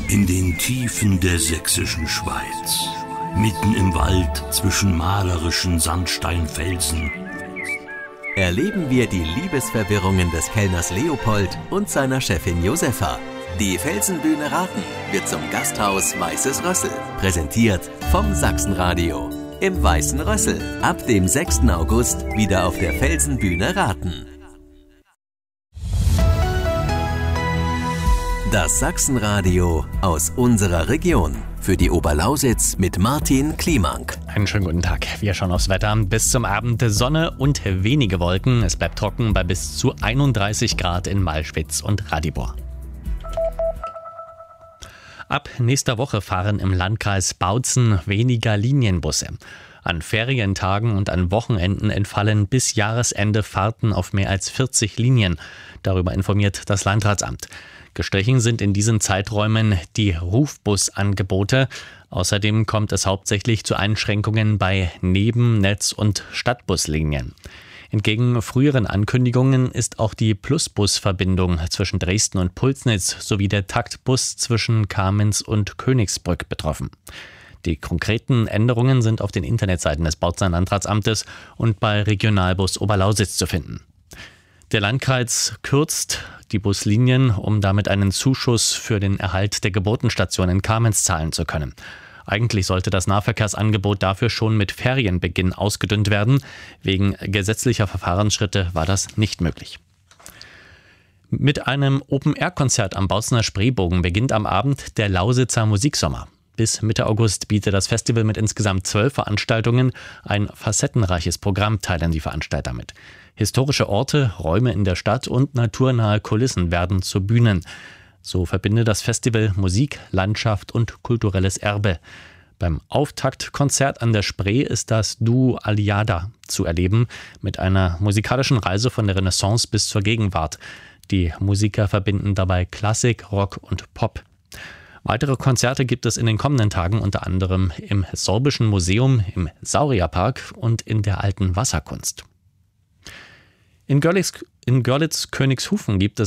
In den Tiefen der sächsischen Schweiz, mitten im Wald zwischen malerischen Sandsteinfelsen, erleben wir die Liebesverwirrungen des Kellners Leopold und seiner Chefin Josefa. Die Felsenbühne Raten wird zum Gasthaus Weißes Rössel. Präsentiert vom Sachsenradio. Im Weißen Rössel. Ab dem 6. August wieder auf der Felsenbühne Raten. Das Sachsenradio aus unserer Region. Für die Oberlausitz mit Martin Kliemank. Einen schönen guten Tag. Wir schauen aufs Wetter. Bis zum Abend Sonne und wenige Wolken. Es bleibt trocken bei bis zu 31 Grad in Malschwitz und Radibor. Ab nächster Woche fahren im Landkreis Bautzen weniger Linienbusse. An Ferientagen und an Wochenenden entfallen bis Jahresende Fahrten auf mehr als 40 Linien. Darüber informiert das Landratsamt. Gestrichen sind in diesen Zeiträumen die Rufbusangebote. Außerdem kommt es hauptsächlich zu Einschränkungen bei Neben-, Netz- und Stadtbuslinien. Entgegen früheren Ankündigungen ist auch die Plusbus-Verbindung zwischen Dresden und Pulsnitz sowie der Taktbus zwischen Kamenz und Königsbrück betroffen. Die konkreten Änderungen sind auf den Internetseiten des Bautzener Landratsamtes und bei Regionalbus Oberlausitz zu finden. Der Landkreis kürzt die Buslinien, um damit einen Zuschuss für den Erhalt der Geburtenstation in Kamenz zahlen zu können. Eigentlich sollte das Nahverkehrsangebot dafür schon mit Ferienbeginn ausgedünnt werden. Wegen gesetzlicher Verfahrensschritte war das nicht möglich. Mit einem Open-Air-Konzert am Bautzener Spreebogen beginnt am Abend der Lausitzer Musiksommer. Bis Mitte August bietet das Festival mit insgesamt 12 Veranstaltungen ein facettenreiches Programm, teilen die Veranstalter mit. Historische Orte, Räume in der Stadt und naturnahe Kulissen werden zu Bühnen. So verbindet das Festival Musik, Landschaft und kulturelles Erbe. Beim Auftaktkonzert an der Spree ist das Duo Aliada zu erleben, mit einer musikalischen Reise von der Renaissance bis zur Gegenwart. Die Musiker verbinden dabei Klassik, Rock und Pop. Weitere Konzerte gibt es in den kommenden Tagen unter anderem im Sorbischen Museum, im Saurierpark und in der Alten Wasserkunst. In Görlitz-Königshofen gibt es